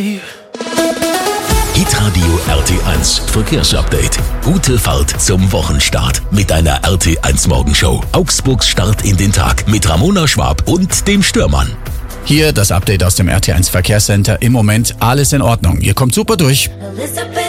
Hitradio RT1 Verkehrsupdate. Gute Fahrt zum Wochenstart mit einer RT1 Morgenshow. Augsburgs Start in den Tag mit Ramona Schwab und dem Stürmann. Hier das Update aus dem RT1 Verkehrscenter. Im Moment alles in Ordnung. Ihr kommt super durch.